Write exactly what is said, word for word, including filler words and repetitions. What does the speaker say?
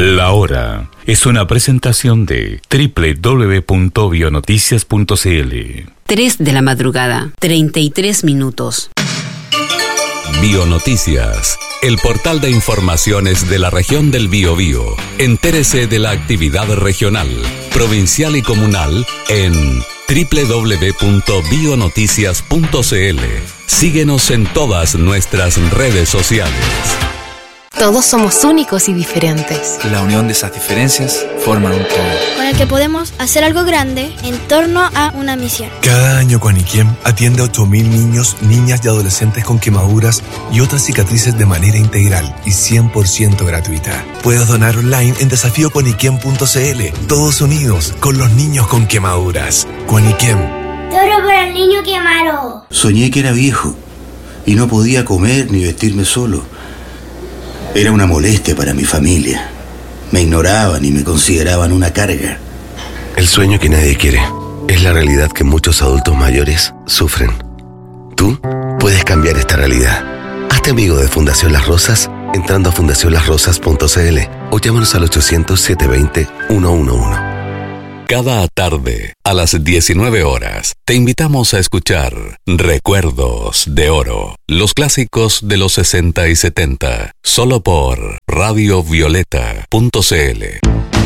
La Hora es una presentación de doble u doble u doble u punto bionoticias punto c l. tres de la madrugada, treinta y tres minutos. Bionoticias, el portal de informaciones de la región del Biobío. Entérese de la actividad regional, provincial y comunal en doble u doble u doble u punto bionoticias punto c l. Síguenos en todas nuestras redes sociales. Todos somos únicos y diferentes. La unión de esas diferencias forman un todo, con el que podemos hacer algo grande en torno a una misión. Cada año Guaniquem atiende a ocho mil niños, niñas y adolescentes con quemaduras y otras cicatrices de manera integral y cien por ciento gratuita. Puedes donar online en desafío guaniquem punto c l. Todos unidos con los niños con quemaduras. Guaniquem. Toro para el niño quemado. Soñé que era viejo y no podía comer ni vestirme solo. Era una molestia para mi familia. Me ignoraban y me consideraban una carga. El sueño que nadie quiere es la realidad que muchos adultos mayores sufren. Tú puedes cambiar esta realidad. Hazte amigo de Fundación Las Rosas entrando a fundación las rosas punto c l o llámanos al ochocientos, setecientos veinte, ciento once. Cada tarde, a las diecinueve horas, te invitamos a escuchar Recuerdos de Oro, los clásicos de los sesenta y setenta, solo por radio violeta punto c l.